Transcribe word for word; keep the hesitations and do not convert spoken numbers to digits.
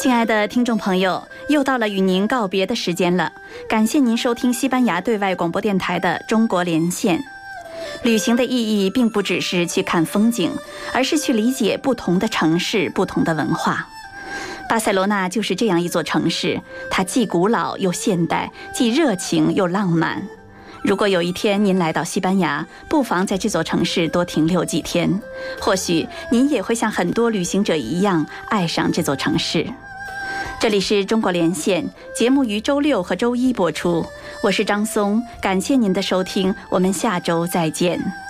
亲爱的听众朋友，又到了与您告别的时间了。感谢您收听西班牙对外广播电台的中国连线。旅行的意义并不只是去看风景，而是去理解不同的城市、不同的文化。巴塞罗那就是这样一座城市，它既古老又现代，既热情又浪漫。如果有一天您来到西班牙，不妨在这座城市多停留几天，或许您也会像很多旅行者一样爱上这座城市。这里是中国连线，节目于周六和周一播出，我是张松，感谢您的收听，我们下周再见。